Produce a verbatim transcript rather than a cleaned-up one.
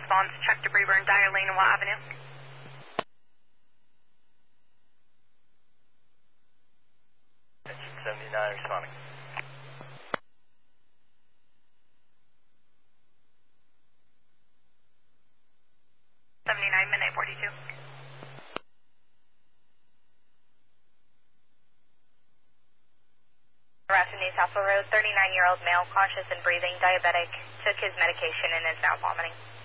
response. Check debris burn, Dyer Lane and Watt Avenue. seventy-nine responding. seventy-nine, midnight forty-two. Harassing New Southwell Road, thirty-nine-year-old male, conscious and breathing, diabetic, took his medication and is now vomiting.